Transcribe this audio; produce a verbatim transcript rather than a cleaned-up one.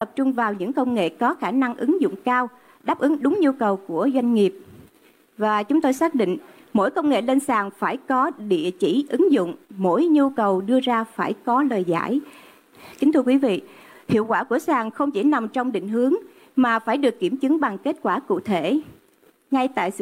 tập trung vào những công nghệ có khả năng ứng dụng cao, đáp ứng đúng nhu cầu của doanh nghiệp. Và chúng tôi xác định mỗi công nghệ lên sàn phải có địa chỉ ứng dụng, mỗi nhu cầu đưa ra phải có lời giải. Kính thưa quý vị, hiệu quả của sàn không chỉ nằm trong định hướng mà phải được kiểm chứng bằng kết quả cụ thể. Ngay tại sự